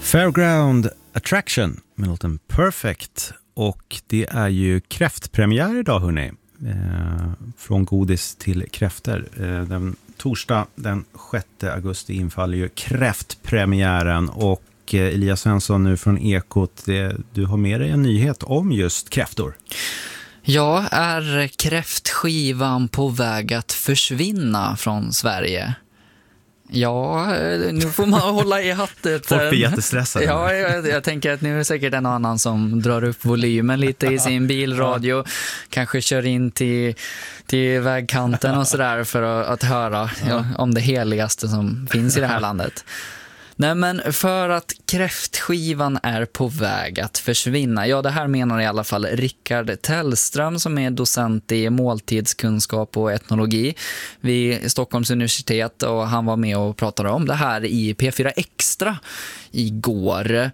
Fairground Attraction med låten Perfect, och det är ju kräftpremiär idag, hörni. Från godis till kräfter. Den torsdag den 6 augusti infaller ju kräftpremiären, och Elias Svensson nu från Ekot, du har med dig en nyhet om just kräftor. Ja, är kräftskivan på väg att försvinna från Sverige? Ja, nu får man hålla i hattet. Folk blir jättestressade. Ja, jag tänker att nu är det säkert en annan som drar upp volymen lite i sin bilradio. Kanske kör in till vägkanten och sådär för att höra om det heligaste som finns i det här landet. Nej, men för att kräftskivan är på väg att försvinna. Ja, det här menar i alla fall Rickard Tellström, som är docent i måltidskunskap och etnologi vid Stockholms universitet, och han var med och pratade om det här i P4 Extra igår.